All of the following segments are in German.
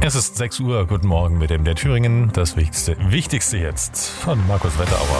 Es ist 6 Uhr, guten Morgen mit dem der Thüringen. Das Wichtigste jetzt von Markus Wetterauer.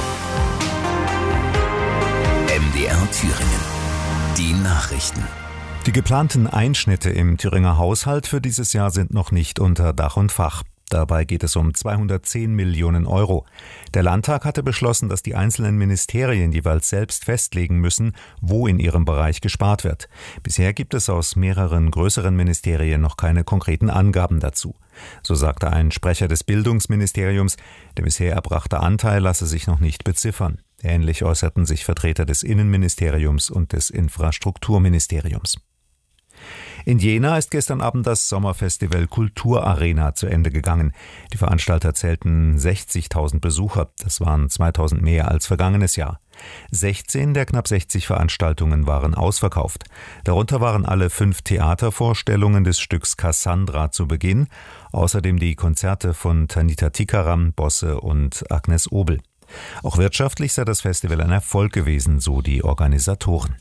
MDR Thüringen. Die Nachrichten. Die geplanten Einschnitte im Thüringer Haushalt für dieses Jahr sind noch nicht unter Dach und Fach. Dabei geht es um 210 Millionen Euro. Der Landtag hatte beschlossen, dass die einzelnen Ministerien jeweils selbst festlegen müssen, wo in ihrem Bereich gespart wird. Bisher gibt es aus mehreren größeren Ministerien noch keine konkreten Angaben dazu. So sagte ein Sprecher des Bildungsministeriums, der bisher erbrachte Anteil lasse sich noch nicht beziffern. Ähnlich äußerten sich Vertreter des Innenministeriums und des Infrastrukturministeriums. In Jena ist gestern Abend das Sommerfestival Kulturarena zu Ende gegangen. Die Veranstalter zählten 60.000 Besucher. Das waren 2.000 mehr als vergangenes Jahr. 16 der knapp 60 Veranstaltungen waren ausverkauft. Darunter waren alle 5 Theatervorstellungen des Stücks Cassandra zu Beginn, außerdem die Konzerte von Tanita Tikaram, Bosse und Agnes Obel. Auch wirtschaftlich sei das Festival ein Erfolg gewesen, so die Organisatoren.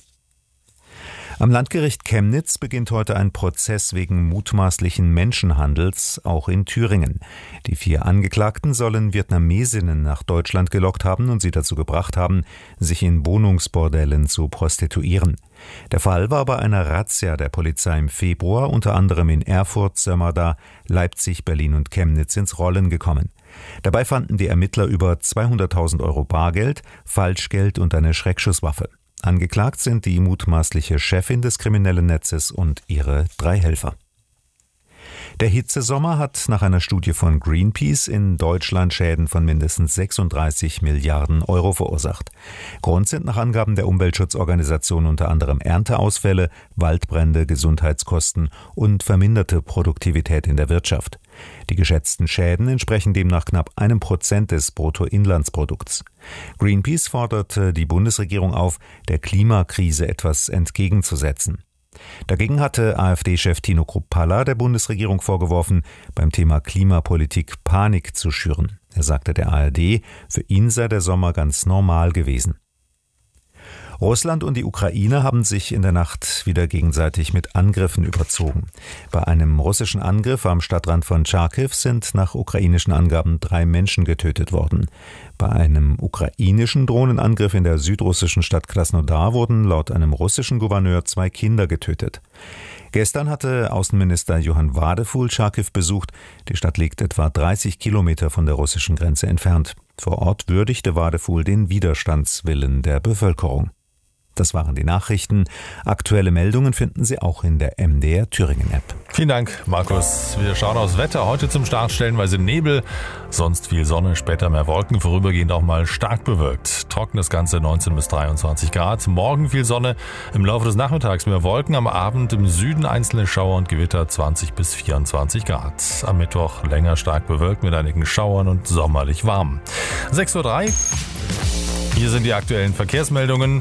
Am Landgericht Chemnitz beginnt heute ein Prozess wegen mutmaßlichen Menschenhandels, auch in Thüringen. Die 4 Angeklagten sollen Vietnamesinnen nach Deutschland gelockt haben und sie dazu gebracht haben, sich in Wohnungsbordellen zu prostituieren. Der Fall war bei einer Razzia der Polizei im Februar unter anderem in Erfurt, Sömmerda, Leipzig, Berlin und Chemnitz ins Rollen gekommen. Dabei fanden die Ermittler über 200.000 Euro Bargeld, Falschgeld und eine Schreckschusswaffe. Angeklagt sind die mutmaßliche Chefin des kriminellen Netzes und ihre 3 Helfer. Der Hitzesommer hat nach einer Studie von Greenpeace in Deutschland Schäden von mindestens 36 Milliarden Euro verursacht. Grund sind nach Angaben der Umweltschutzorganisation unter anderem Ernteausfälle, Waldbrände, Gesundheitskosten und verminderte Produktivität in der Wirtschaft. Die geschätzten Schäden entsprechen demnach knapp 1% des Bruttoinlandsprodukts. Greenpeace forderte die Bundesregierung auf, der Klimakrise etwas entgegenzusetzen. Dagegen hatte AfD-Chef Tino Kruppalla der Bundesregierung vorgeworfen, beim Thema Klimapolitik Panik zu schüren. Er sagte der ARD, für ihn sei der Sommer ganz normal gewesen. Russland und die Ukraine haben sich in der Nacht wieder gegenseitig mit Angriffen überzogen. Bei einem russischen Angriff am Stadtrand von Charkiw sind nach ukrainischen Angaben 3 Menschen getötet worden. Bei einem ukrainischen Drohnenangriff in der südrussischen Stadt Krasnodar wurden laut einem russischen Gouverneur 2 Kinder getötet. Gestern hatte Außenminister Johann Wadefuhl Charkiw besucht. Die Stadt liegt etwa 30 Kilometer von der russischen Grenze entfernt. Vor Ort würdigte Wadefuhl den Widerstandswillen der Bevölkerung. Das waren die Nachrichten. Aktuelle Meldungen finden Sie auch in der MDR Thüringen App. Vielen Dank, Markus. Wir schauen aufs Wetter. Heute zum Start stellenweise Nebel, sonst viel Sonne, später mehr Wolken, vorübergehend auch mal stark bewölkt. Trocken das Ganze 19 bis 23 Grad. Morgen viel Sonne, im Laufe des Nachmittags mehr Wolken, am Abend im Süden einzelne Schauer und Gewitter 20 bis 24 Grad. Am Mittwoch länger stark bewölkt mit einigen Schauern und sommerlich warm. 6:03 Uhr. Hier sind die aktuellen Verkehrsmeldungen.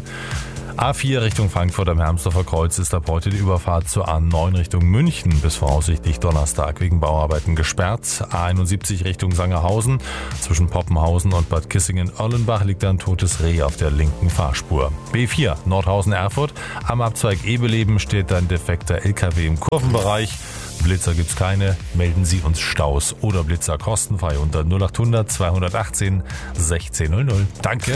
A4 Richtung Frankfurt am Hermsdorfer Kreuz ist ab heute die Überfahrt zur A9 Richtung München bis voraussichtlich Donnerstag wegen Bauarbeiten gesperrt. A71 Richtung Sangerhausen zwischen Poppenhausen und Bad Kissingen-Erlenbach liegt ein totes Reh auf der linken Fahrspur. B4 Nordhausen-Erfurt. Am Abzweig Ebeleben steht ein defekter LKW im Kurvenbereich. Blitzer gibt's keine. Melden Sie uns Staus oder Blitzer kostenfrei unter 0800 218 1600. Danke.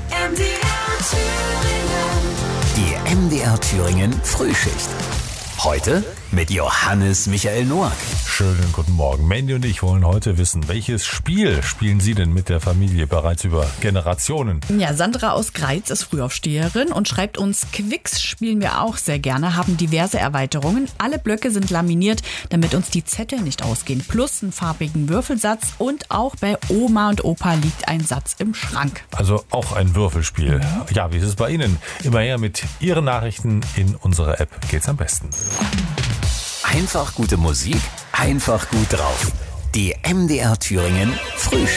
Die MDR Thüringen Frühschicht. Heute mit Johannes Michael Noack. Schönen guten Morgen. Mandy und ich wollen heute wissen, welches Spiel spielen Sie denn mit der Familie bereits über Generationen? Ja, Sandra aus Greiz ist Frühaufsteherin und schreibt uns, Quicks spielen wir auch sehr gerne, haben diverse Erweiterungen. Alle Blöcke sind laminiert, damit uns die Zettel nicht ausgehen. Plus einen farbigen Würfelsatz und auch bei Oma und Opa liegt ein Satz im Schrank. Also auch ein Würfelspiel. Ja, wie ist es bei Ihnen? Immer her mit Ihren Nachrichten in unserer App geht's am besten. Einfach gute Musik, einfach gut drauf. Die MDR Thüringen Frühschicht.